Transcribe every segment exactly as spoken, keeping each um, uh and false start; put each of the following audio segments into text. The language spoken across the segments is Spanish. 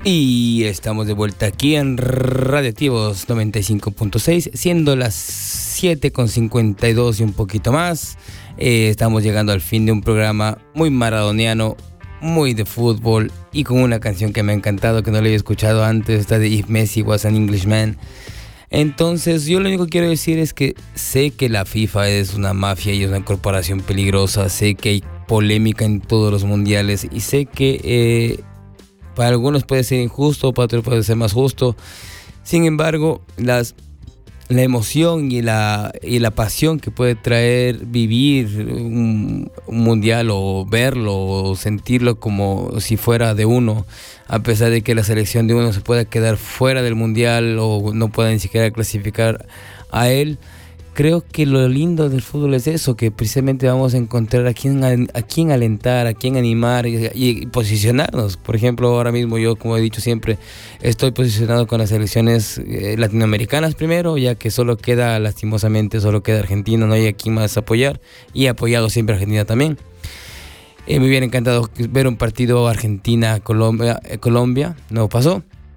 Y estamos de vuelta aquí en Radioactivos noventa y cinco punto seis, siendo las siete con cincuenta y dos y un poquito más. Eh, estamos llegando al fin de un programa muy maradoniano, muy de fútbol y con una canción que me ha encantado, que no la había escuchado antes, esta de If Messi Was an Englishman. Entonces yo lo único que quiero decir es que sé que la FIFA es una mafia y es una corporación peligrosa, sé que hay polémica en todos los mundiales y sé que eh, para algunos puede ser injusto, para otros puede ser más justo. Sin embargo, las, la emoción y la, y la pasión que puede traer vivir un, un mundial o verlo o sentirlo como si fuera de uno, a pesar de que la selección de uno se pueda quedar fuera del mundial o no pueda ni siquiera clasificar a él. Creo que lo lindo del fútbol es eso, que precisamente vamos a encontrar a quién, a quién alentar, a quién animar y, y posicionarnos. Por ejemplo, ahora mismo yo, como he dicho siempre, estoy posicionado con las selecciones eh, latinoamericanas primero, ya que solo queda, lastimosamente, solo queda Argentina, no hay a quién más apoyar, y he apoyado siempre a Argentina también. Eh, me hubiera encantado ver un partido Argentina-Colombia, eh, Colombia, no pasó.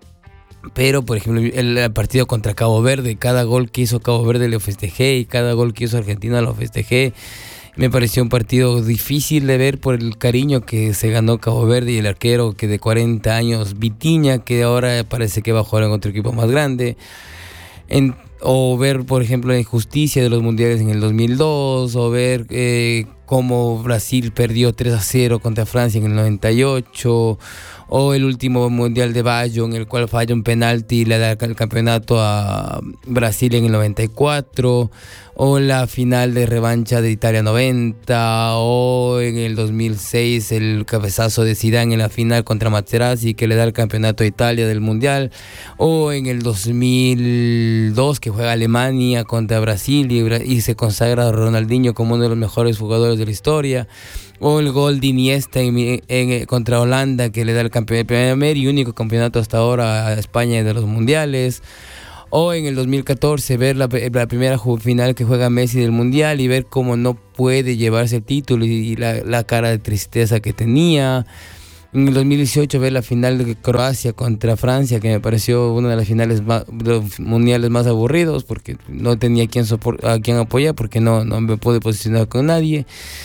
Pero, por ejemplo, el partido contra Cabo Verde, cada gol que hizo Cabo Verde lo festejé y cada gol que hizo Argentina lo festejé. Me pareció un partido difícil de ver por el cariño que se ganó Cabo Verde y el arquero que de cuarenta años, Vitinha, que ahora parece que va a jugar en otro equipo más grande. En, o ver, por ejemplo, la injusticia de los mundiales en el dos mil dos, o ver eh, cómo Brasil perdió tres a cero contra Francia en el noventa y ocho, o el último mundial de Baggio en el cual falla un penalti y le da el campeonato a Brasil en el noventa y cuatro, o la final de revancha de Italia noventa, o en el dos mil seis el cabezazo de Zidane en la final contra Materazzi que le da el campeonato a Italia del mundial, o en el dos mil dos que juega Alemania contra Brasil y, y se consagra a Ronaldinho como uno de los mejores jugadores de la historia, o el gol de Iniesta en, en, en, contra Holanda que le da el, campeón, el primer y único campeonato hasta ahora a España de los mundiales, o en el dos mil catorce ver la, la primera final que juega Messi del mundial y ver cómo no puede llevarse el título y, y la, la cara de tristeza que tenía. En el dos mil dieciocho ver la final de Croacia contra Francia, que me pareció una de las finales más, de los mundiales más aburridos, porque no tenía a quien, sopor- a quien apoyar, porque no, no me pude posicionar con nadie.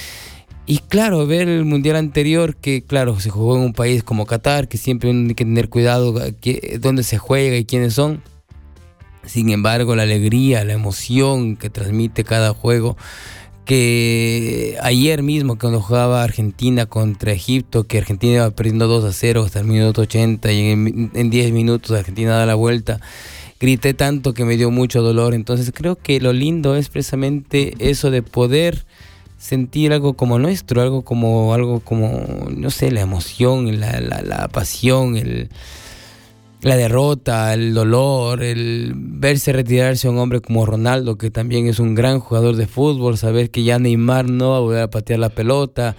Y claro, ver el mundial anterior, que claro, se jugó en un país como Qatar, que siempre hay que tener cuidado que, dónde se juega y quiénes son. Sin embargo, la alegría, la emoción que transmite cada juego, que ayer mismo cuando jugaba Argentina contra Egipto, que Argentina iba perdiendo dos a cero hasta el minuto ochenta y en, en diez minutos Argentina da la vuelta, grité tanto que me dio mucho dolor. Entonces creo que lo lindo es precisamente eso de poder sentir algo como nuestro, algo como, algo como no sé, la emoción, la, la, la pasión, el... la derrota, el dolor, el verse retirarse a un hombre como Ronaldo, que también es un gran jugador de fútbol, saber que ya Neymar no va a volver a patear la pelota,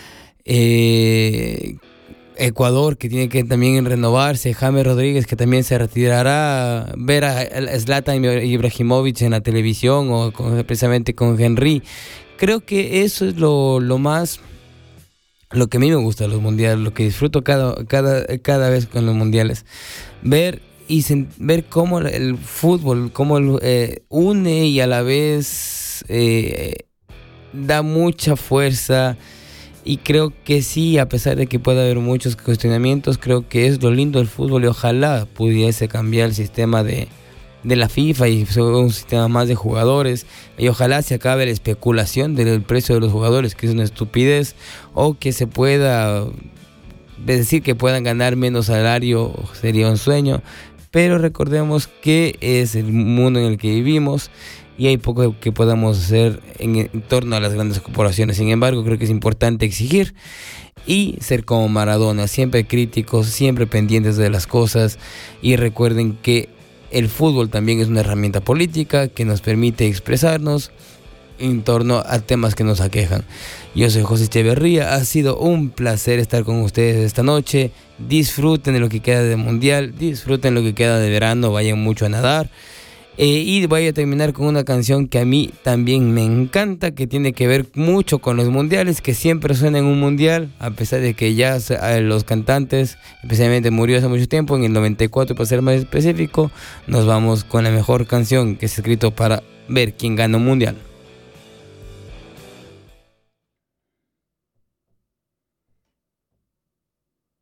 eh, Ecuador que tiene que también renovarse, James Rodríguez que también se retirará, ver a Zlatan Ibrahimovic en la televisión o con, precisamente con Henry. Creo que eso es lo, lo más... lo que a mí me gusta de los mundiales, lo que disfruto cada, cada, cada vez con los mundiales, ver y sen, ver cómo el fútbol, cómo eh, une y a la vez eh, da mucha fuerza. Y creo que sí, a pesar de que pueda haber muchos cuestionamientos, creo que es lo lindo del fútbol y ojalá pudiese cambiar el sistema de, de la FIFA y sea un sistema más de jugadores, y ojalá se acabe la especulación del precio de los jugadores, que es una estupidez, o que se pueda decir que puedan ganar menos salario, sería un sueño, pero recordemos que es el mundo en el que vivimos y hay poco que podamos hacer en, en torno a las grandes corporaciones. Sin embargo, creo que es importante exigir y ser como Maradona, siempre críticos, siempre pendientes de las cosas, y recuerden que el fútbol también es una herramienta política que nos permite expresarnos en torno a temas que nos aquejan. Yo soy José Echeverría, ha sido un placer estar con ustedes esta noche. Disfruten de lo que queda de mundial, disfruten lo que queda de verano, vayan mucho a nadar Eh, y voy a terminar con una canción que a mí también me encanta, que tiene que ver mucho con los mundiales, que siempre suena en un mundial, a pesar de que ya los cantantes, especialmente murió hace mucho tiempo, en el noventa y cuatro para ser más específico. Nos vamos con la mejor canción que se ha escrito para ver quién gana un mundial.